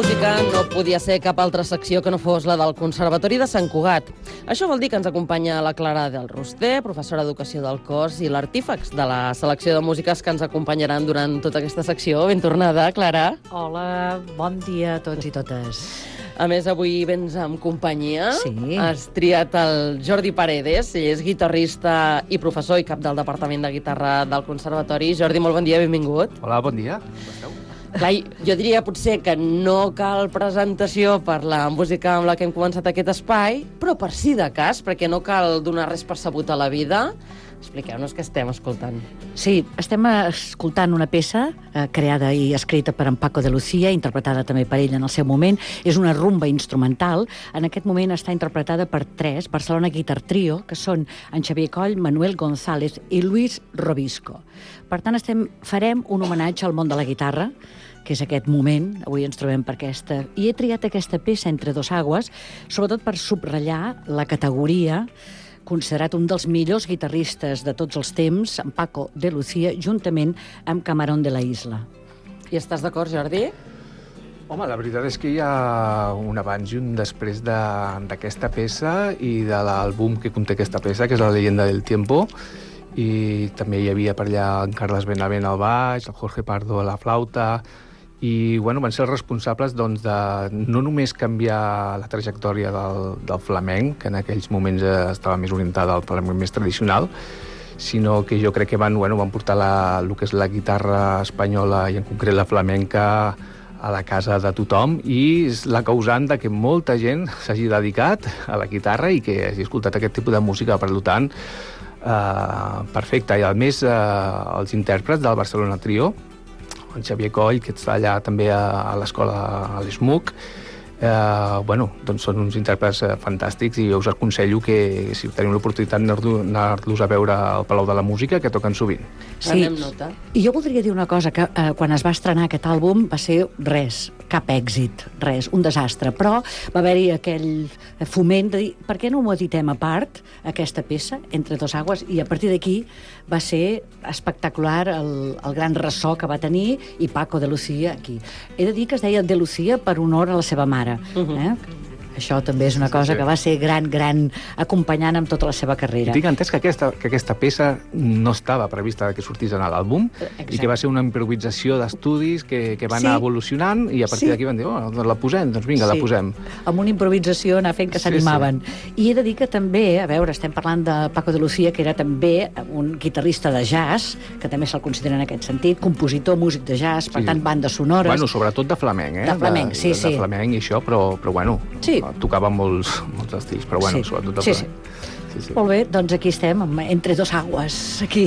música no podia ser cap altra secció que no fos la del Conservatori de Sant Cugat. Això vol dir que ens acompanya la Clara del Roster, professora d'Educació del Cos, i l'Artífex de la selecció de músiques que ens acompanyaran durant tota aquesta secció. Ben tornada, Clara. Hola, bon dia a tots i totes. A més, avui vens amb companyia. Sí. Has triat el Jordi Paredes, ell és guitarrista i professor i cap del Departament de Guitarra del Conservatori. Jordi, molt bon dia, benvingut. Hola, bon dia. Com esteu? Clar, jo diria potser que no cal presentació per la música amb la que hem començat aquest espai, però per si de cas, perquè no cal donar res per sabut a la vida, expliqueu-nos què estem escoltant. Sí, estem escoltant una peça creada i escrita per en Paco de Lucía, interpretada també per ell en el seu moment. És una rumba instrumental. En aquest moment està interpretada per tres, Barcelona Guitar Trio, que són en Xavier Coll, Manuel González i Luis Robisco. Per tant, farem un homenatge al món de la guitarra, que és aquest moment, avui ens trobem per aquesta... I he triat aquesta peça entre dos aigües, sobretot per subratllar la categoria, considerat un dels millors guitarristes de tots els temps, en Paco de Lucía, juntament amb Camarón de la Isla. I estàs d'acord, Jordi? Home, la veritat és que hi ha un abans i un després d'aquesta peça i de l'àlbum que conté aquesta peça, que és La leyenda del tiempo, i també hi havia per allà en Carles Benavent al baix, el Jorge Pardo a la flauta, i bueno, van ser els responsables doncs, de no només canviar la trajectòria del flamenc, que en aquells moments estava més orientada al flamenc més tradicional, sinó que jo crec que van portar el que és la guitarra espanyola i en concret la flamenca a la casa de tothom, i és la causant de que molta gent s'hagi dedicat a la guitarra i que hagi escoltat aquest tipus de música. Per tant, perfecte. I a més, els intèrprets del Barcelona Trio, en Xavier Coll, que està allà també a l'escola, a l'ESMUC, doncs són uns intèrprets fantàstics, i us aconsello que si teniu l'oportunitat d'anar-los a veure al Palau de la Música, que toquen sovint. Sí, i jo voldria dir una cosa, que quan es va estrenar aquest àlbum va ser cap èxit, un desastre, però va haver-hi aquell foment de dir, per què no ho editem a part, aquesta peça, Entre dos aigües, i a partir d'aquí va ser espectacular el gran ressò que va tenir, i Paco de Lucía aquí. He de dir que es deia de Lucía per honor a la seva mare. Això també és una cosa que va ser gran acompanyant amb tota la seva carrera. Tinc entès que aquesta peça no estava prevista que sortís en l'àlbum, i que va ser una improvisació d'estudis que va anar evolucionant, i a partir d'aquí van dir, la posem, doncs vinga, la posem. Amb una improvisació anar fent que s'animaven. I he de dir que també, a veure, estem parlant de Paco de Lucía, que era també un guitarrista de jazz, que també se'l considera en aquest sentit, compositor, músic de jazz, per tant, bandes sonores... Bueno, sobretot de flamenc, De flamenc, sí. De flamenc i això, però bueno... Tocava molts estils, però bueno, sobretot de flamenc. Sí. Molt bé, doncs aquí estem, entre dos aigües, aquí,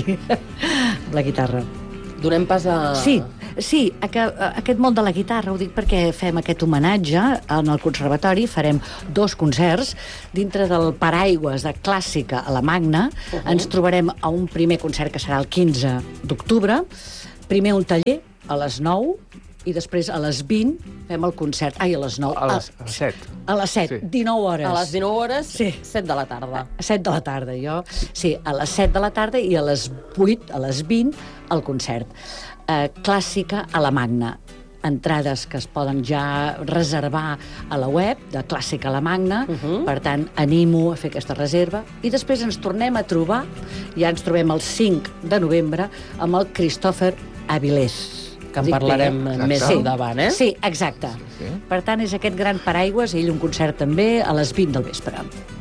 la guitarra. Donem pas a... Sí, aquest món de la guitarra, ho dic perquè fem aquest homenatge en el Conservatori, farem 2 concerts dintre del paraigües de clàssica a la Magna. Ens trobarem a un primer concert que serà el 15 d'octubre, primer un taller a les 9, i després a les 20 fem el concert. Ai, a les 9. A les 7. A les 7, 19 hores. A les 19 hores, 7 de la tarda. 7 de la tarda, jo. Sí, a les 7 de la tarda, i a les 8, a les 20, el concert. Clàssica a la Magna. Entrades que es poden ja reservar a la web de Clàssica a la Magna, per tant, animo a fer aquesta reserva, i després ens tornem a trobar, ja ens trobem el 5 de novembre, amb el Christopher Avilés, que en parlarem més endavant, Sí, exacte. Per tant, és aquest gran paraigües, ell un concert també a les 20 del vespre.